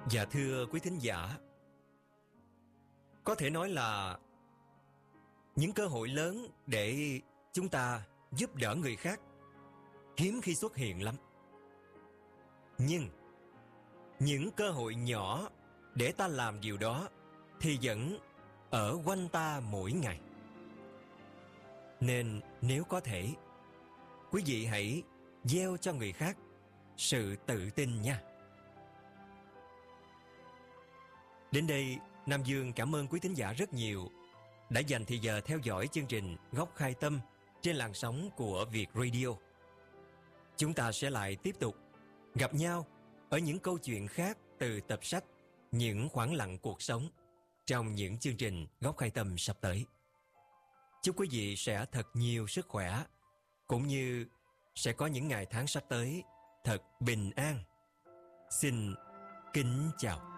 Dạ thưa quý thính giả, có thể nói là những cơ hội lớn để chúng ta giúp đỡ người khác hiếm khi xuất hiện lắm. Nhưng những cơ hội nhỏ để ta làm điều đó thì vẫn ở quanh ta mỗi ngày. Nên nếu có thể, quý vị hãy gieo cho người khác sự tự tin nha. Đến đây, Nam Dương cảm ơn quý thính giả rất nhiều đã dành thời giờ theo dõi chương trình Góc Khai Tâm trên làn sóng của Việt Radio. Chúng ta sẽ lại tiếp tục gặp nhau ở những câu chuyện khác từ tập sách Những khoảng lặng cuộc sống trong những chương trình Góc Khai Tâm sắp tới. Chúc quý vị sẽ thật nhiều sức khỏe, cũng như sẽ có những ngày tháng sắp tới thật bình an. Xin kính chào.